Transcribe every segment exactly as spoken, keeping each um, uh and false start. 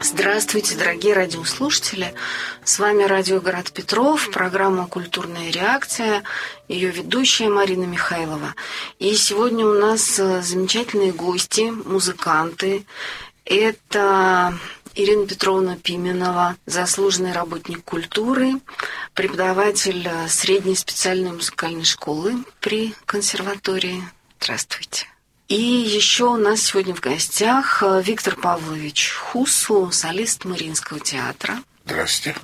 Здравствуйте, дорогие радиослушатели! С вами радио «Град Петров», программа «Культурная реакция», ее ведущая Марина Михайлова. И сегодня у нас замечательные гости, музыканты. Это Ирина Петровна Пименова, заслуженный работник культуры, преподаватель средней специальной музыкальной школы при консерватории. Здравствуйте. И еще у нас сегодня в гостях Виктор Павлович Хусу, солист Мариинского театра. Здравствуйте.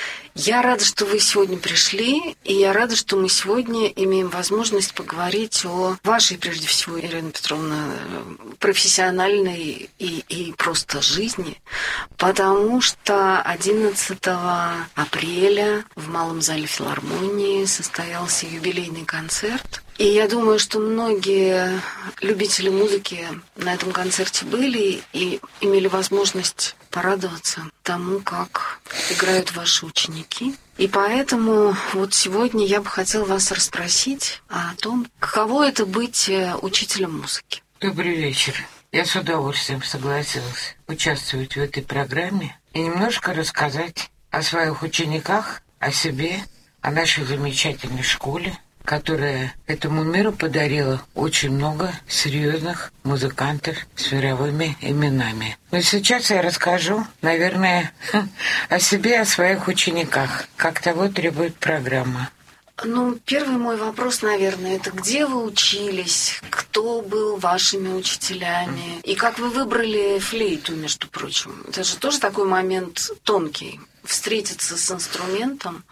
Я рада, что вы сегодня пришли, и я рада, что мы сегодня имеем возможность поговорить о вашей, прежде всего, Ирина Петровна, профессиональной и, и просто жизни, потому что одиннадцатого апреля в Малом зале филармонии состоялся юбилейный концерт. И я думаю, что многие любители музыки на этом концерте были и имели возможность порадоваться тому, как играют ваши ученики. И поэтому вот сегодня я бы хотела вас расспросить о том, каково это быть учителем музыки. Добрый вечер. Я с удовольствием согласилась участвовать в этой программе и немножко рассказать о своих учениках, о себе, о нашей замечательной школе, которая этому миру подарила очень много серьезных музыкантов с мировыми именами. Но сейчас я расскажу, наверное, о себе, о своих учениках, как того требует программа. Ну, первый мой вопрос, наверное, это где вы учились, кто был вашими учителями, и как вы выбрали флейту, между прочим. Это же тоже такой момент тонкий. Встретиться с инструментом?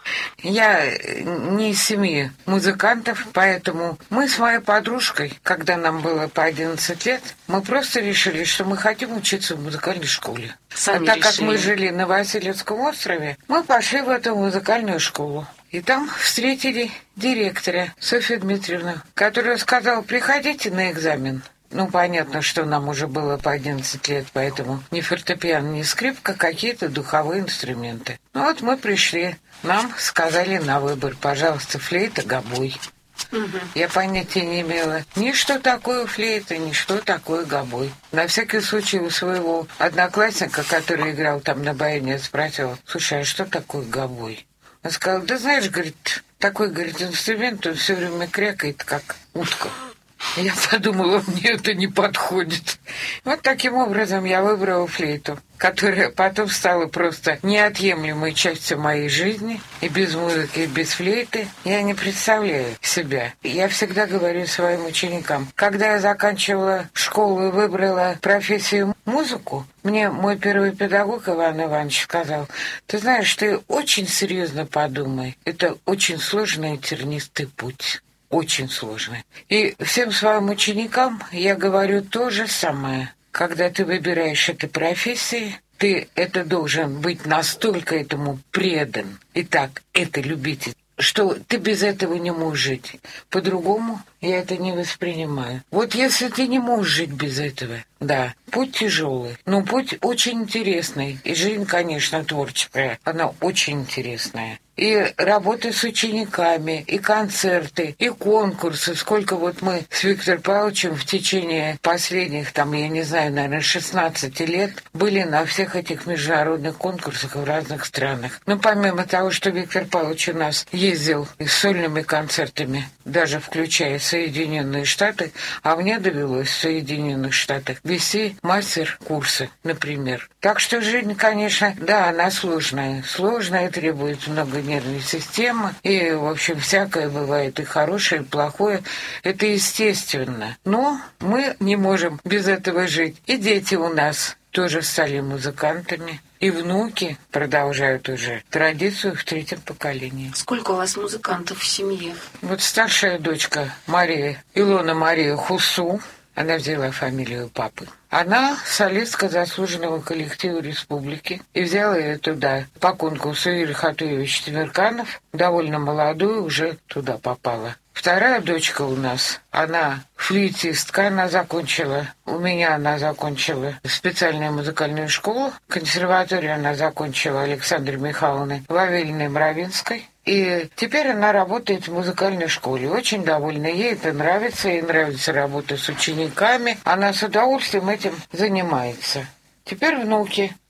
Я не из семьи музыкантов, поэтому мы с моей подружкой, когда нам было по одиннадцать лет, мы просто решили, что мы хотим учиться в музыкальной школе. Сами а так решили. Как мы жили на Васильевском острове, мы пошли в эту музыкальную школу. И там встретили директора Софью Дмитриевну, которая сказала: приходите на экзамен. Ну, понятно, что нам уже было по одиннадцать лет, поэтому ни фортепиано, ни скрипка, какие-то духовые инструменты. Ну вот мы пришли, нам сказали на выбор: пожалуйста, флейта, гобой. Угу. Я понятия не имела ни что такое флейта, ни что такое гобой. На всякий случай у своего одноклассника, который играл там на баяне, я спросила: слушай, а что такое гобой? Он сказал: да знаешь, говорит, такой, говорит, инструмент, он все время крякает, как утка. Я подумала, мне это не подходит. Вот таким образом я выбрала флейту, которая потом стала просто неотъемлемой частью моей жизни. И без музыки, и без флейты я не представляю себя. Я всегда говорю своим ученикам: когда я заканчивала школу и выбрала профессию музыку, мне мой первый педагог Иван Иванович сказал: ты знаешь, ты очень серьезно подумай, это очень сложный и тернистый путь. Очень сложно. И всем своим ученикам я говорю то же самое. Когда ты выбираешь эту профессию, ты это должен быть настолько этому предан. И так это любить, что ты без этого не можешь жить. По-другому я это не воспринимаю. Вот если ты не можешь жить без этого, да, путь тяжелый, но путь очень интересный. И жизнь, конечно, творческая, она очень интересная. И работа с учениками, и концерты, и конкурсы. Сколько вот мы с Виктором Павловичем в течение последних, там, я не знаю, наверное, шестнадцати лет были на всех этих международных конкурсах в разных странах. Ну, помимо того, что Виктор Павлович у нас ездил с сольными концертами, даже включая Соединенные Штаты, а мне довелось в Соединенных Штатах вести мастер-курсы, например. Так что жизнь, конечно, да, она сложная. Сложная, требует много нервной системы, и, в общем, всякое бывает, и хорошее, и плохое. Это естественно. Но мы не можем без этого жить. И дети у нас тоже стали музыкантами. И внуки продолжают уже традицию в третьем поколении. Сколько у вас музыкантов в семье? Вот старшая дочка Мария, Илона Мария Хусу, она взяла фамилию папы. Она солистка заслуженного коллектива республики и взяла ее туда по конкурсу Юрий Хатуевич Тимирканов, довольно молодую, уже туда попала. Вторая дочка у нас, она флейтистка, она закончила, у меня она закончила специальную музыкальную школу, консерваторию она закончила Александрой Михайловной Вавилиной-Мравинской. И теперь она работает в музыкальной школе. Очень довольна. Ей это нравится. Ей нравится работа с учениками. Она с удовольствием этим занимается. Теперь внуки.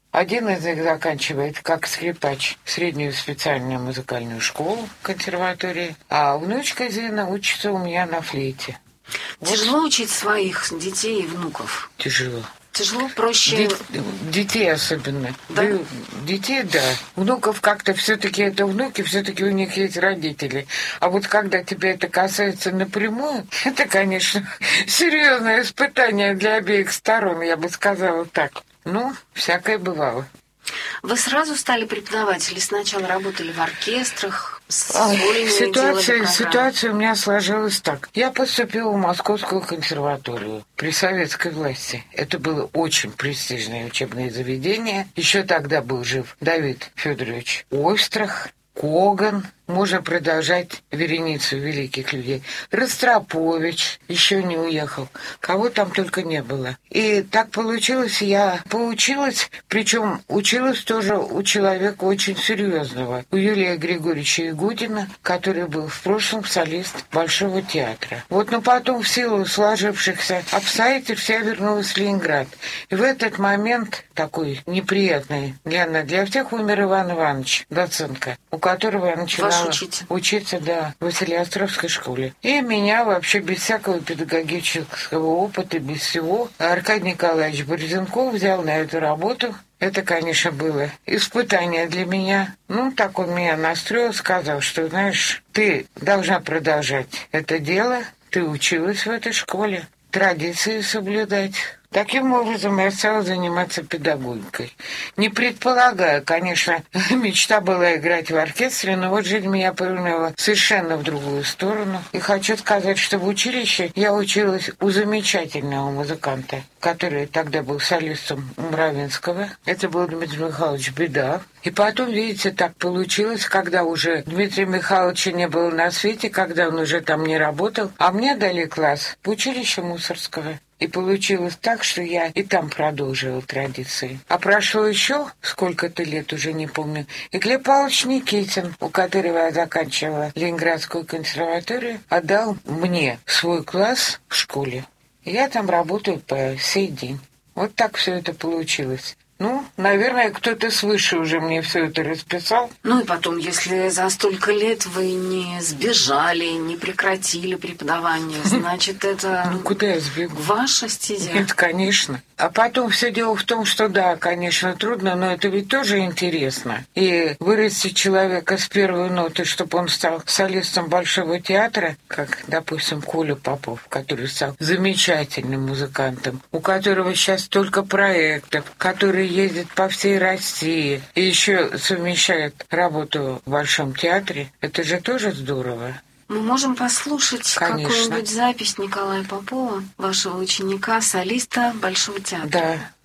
Один из них заканчивает как скрипач среднюю специальную музыкальную школу консерватории, а внучка Зина учится у меня на флейте. Тяжело вот. Учить своих детей и внуков? Тяжело. Тяжело, проще... Дет, детей особенно. Да? Да, детей, да. Внуков как-то все-таки это внуки, все-таки у них есть родители. А вот когда тебя это касается напрямую, это, конечно, серьезное испытание для обеих сторон, я бы сказала так. Ну, всякое бывало. Вы сразу стали преподавать или сначала работали в оркестрах? С Ой, ситуация, ситуация у меня сложилась так. Я поступила в Московскую консерваторию при советской власти. Это было очень престижное учебное заведение. Еще тогда был жив Давид Федорович Ойстрах, Коган. Можно продолжать вереницу великих людей. Ростропович еще не уехал. Кого там только не было. И так получилось, я поучилась, причем училась тоже у человека очень серьезного. У Юрия Григорьевича Ягудина, который был в прошлом солист Большого театра. Вот, но потом в силу сложившихся обстоятельств я вернулась в Ленинград. И в этот момент, такой неприятный для, для всех, умер Иван Иванович Доценко, у которого я начала Учиться. Учиться, да, в Василиостровской школе. И меня вообще без всякого педагогического опыта, без всего, Аркадий Николаевич Борзенков взял на эту работу. Это, конечно, было испытание для меня. Ну, так он меня настроил, сказал, что, знаешь, ты должна продолжать это дело, ты училась в этой школе, традиции соблюдать. Таким образом, я стала заниматься педагогикой. Не предполагая, конечно, мечта была играть в оркестре, но вот жизнь меня повернула совершенно в другую сторону. И хочу сказать, что в училище я училась у замечательного музыканта, который тогда был солистом Мравинского. Это был Дмитрий Михайлович Беда. И потом, видите, так получилось, когда уже Дмитрия Михайловича не было на свете, когда он уже там не работал, а мне дали класс в училище Мусорского. И получилось так, что я и там продолжила традиции. А прошло еще сколько-то лет, уже не помню, и Глеб Павлович Никитин, у которого я заканчивала Ленинградскую консерваторию, отдал мне свой класс в школе. И я там работаю по сей день. Вот так все это получилось. Ну, наверное, кто-то свыше уже мне все это расписал. Ну и потом, если за столько лет вы не сбежали, не прекратили преподавание, значит, это... Ну, куда я сбегу? Ваша стезя. Нет, конечно. А потом все дело в том, что да, конечно, трудно, но это ведь тоже интересно. И вырастить человека с первой ноты, чтобы он стал солистом Большого театра, как, допустим, Коля Попов, который стал замечательным музыкантом, у которого сейчас столько проектов, который ездит по всей России и еще совмещает работу в Большом театре. Это же тоже здорово. Мы можем послушать Конечно. какую-нибудь запись Николая Попова, вашего ученика, солиста Большого театра. Да.